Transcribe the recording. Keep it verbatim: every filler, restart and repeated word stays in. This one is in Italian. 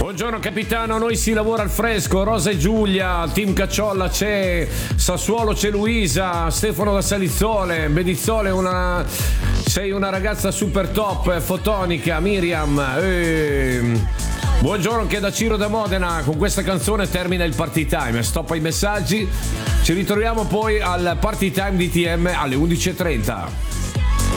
Buongiorno capitano, noi si lavora al fresco, Rosa e Giulia, team Cacciolla c'è, Sassuolo c'è Luisa, Stefano da Salizzole, Bedizzole una... sei una ragazza super top, fotonica, Miriam, ehm... buongiorno anche da Ciro da Modena, con questa canzone termina il party time, stop ai messaggi, ci ritroviamo poi al party time di T M alle undici e trenta.